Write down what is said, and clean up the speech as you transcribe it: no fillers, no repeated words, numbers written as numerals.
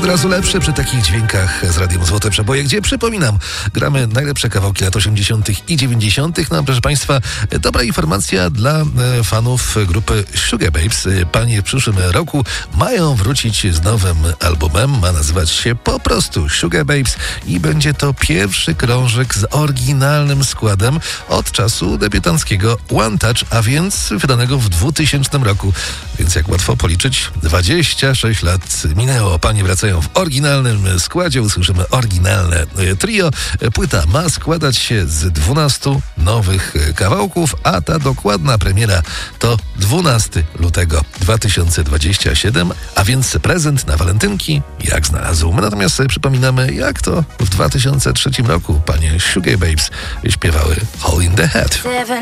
od razu lepszy przy takich dźwiękach z Radiem Złote Przeboje, gdzie, przypominam, gramy najlepsze kawałki lat 80. i 90. No, proszę Państwa, dobra informacja dla fanów grupy Sugababes. Panie w przyszłym roku mają wrócić z nowym albumem. Ma nazywać się po prostu Sugababes i będzie to pierwszy krążek z oryginalnym składem od czasu debiutanckiego One Touch, a więc wydanego w 2000 roku. Więc jak łatwo policzyć, 26 lat minęło. Panie wracają w oryginalnym składzie, usłyszymy oryginalne trio. Płyta ma składać się z 12 nowych kawałków, a ta dokładna premiera to 12 lutego 2027, a więc prezent na walentynki jak znalazł. My natomiast sobie przypominamy, jak to w 2003 roku panie Sugababes śpiewały Hole in the Head.